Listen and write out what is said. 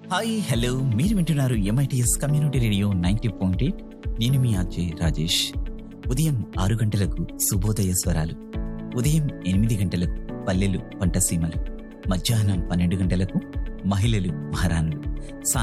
Hi hello మీరు వింటున్నారు MITS community radio 90.8. నేను మీ అజయ్ రాజేష్. ఉదయం 6 గంటలకు శుభోదయ స్వరాలు, ఉదయం 8 గంటలకు పల్లెలు పంటసీమలు, మధ్యాహ్నం 12 గంటలకు మహిళలు మహారాణులు,